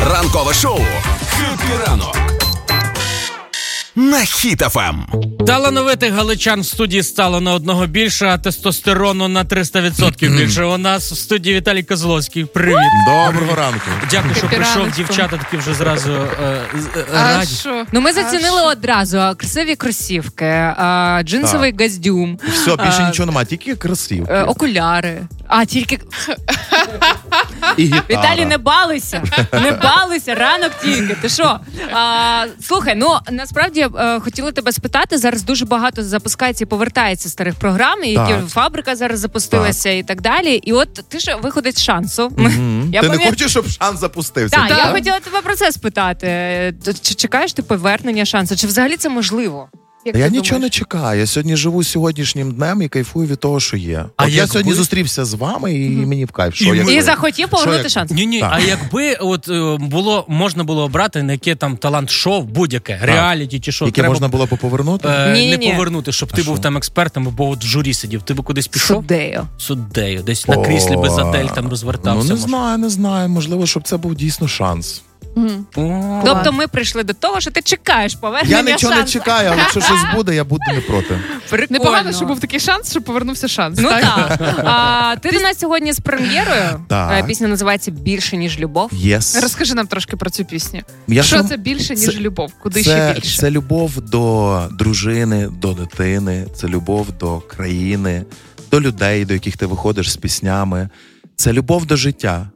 Ранкове шоу «Хеппі ранок» на Хіт ФМ. Талановитих галичан в студії стало на одного більше, а тестостерону на 300% більше. У нас в студії Віталій Козловський. Привіт. Доброго ранку. Дякую, що прийшов. Дівчата такі вже зразу раді. Ну, ми зацінили одразу красиві кросівки, джинсовий гостюм. Все, більше нічого немає, тільки кросівки. Окуляри. Тільки... І гітара. Віталій, не балися. Не балися, ранок тільки. Ти що? Слухай, насправді хотіла тебе спитати, зараз дуже багато запускається і повертається старих програм, які «Фабрика» зараз запустилася і так далі. І от ти ж виходить з «Шансу». Ти не хочеш, щоб «Шанс» запустився? Так, я хотіла тебе про це спитати. Чи чекаєш ти повернення «Шансу»? Чи взагалі це можливо? Я нічого не чекаю. Я сьогодні живу сьогоднішнім днем і кайфую від того, що є. Я сьогодні зустрівся з вами і мені в кайф. І захотів повернути шанс. Ні, а якби можна було обрати на яке там талант-шоу, будь-яке, реаліті чи що. Яке можна було б повернути? Не повернути, щоб ти був там експертом або в журі сидів. Ти би кудись пішов? Суддею. Десь на кріслі без адель там розвертався. Не знаю. Можливо, щоб це був дійсно шанс. Тобто ми прийшли до того, що ти чекаєш повернення шансу. Я нічого не чекаю, але якщо щось буде, я буду не проти. Прикольно. Непогано, що був такий шанс, що повернувся шанс. Ну так. Ти до нас сьогодні з прем'єрою. Пісня називається «Більше, ніж любов». Розкажи нам трошки про цю пісню. Що це більше, ніж любов? Куди ще більше? Це любов до дружини, до дитини, це любов до країни, до людей, до яких ти виходиш з піснями. Це любов до життя.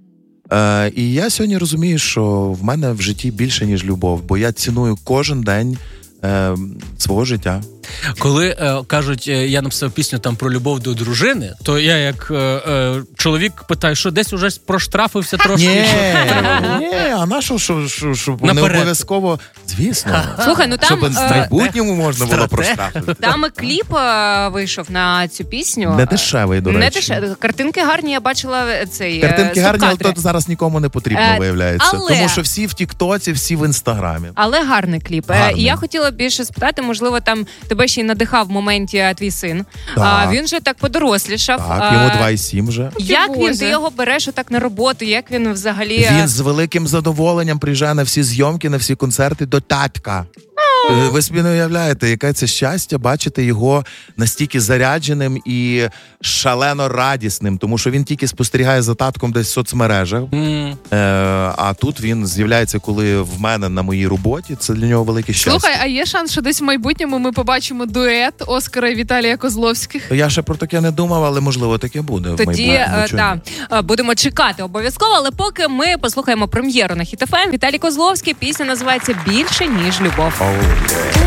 І я сьогодні розумію, що в мене в житті більше, ніж любов, бо я ціную кожен день свого життя. Коли кажуть, я написав пісню там про любов до дружини, то я як чоловік питаю, що десь уже проштрафився трошки? Ні, а на що, щоб не обов'язково, звісно, слухай, ну там, щоб в майбутньому можна було проштрафити. Там кліп вийшов на цю пісню. Не дешевий, до речі. Не дешевий. Картинки гарні, я бачила цей картинки гарні, але то зараз нікому не потрібно, виявляється. Тому що всі в Тіктоці, всі в Інстаграмі. Але гарний кліп. І я хотіла більше спитати, можливо, там тебе ще й надихав в моменті твій син. Він же так подорослішав. Так, йому 2,7 вже. Як ти його береш отак на роботу? Як він взагалі... Він з великим задоволенням приїжджає на всі зйомки, на всі концерти до татка. Ви собі не уявляєте, яке це щастя бачити його настільки зарядженим і шалено радісним, тому що він тільки спостерігає за татком десь в соцмережах, а тут він з'являється, коли в мене на моїй роботі, це для нього велике щастя. Слухай, а є шанс, що десь в майбутньому ми побачимо дует Оскара і Віталія Козловських? Я ще про таке не думав, але можливо таке буде в майбутньому. Тоді, будемо чекати обов'язково, але поки ми послухаємо прем'єру на Хіт ФМ. Віталій Козловський, пісня називається «Більше, ніж любов».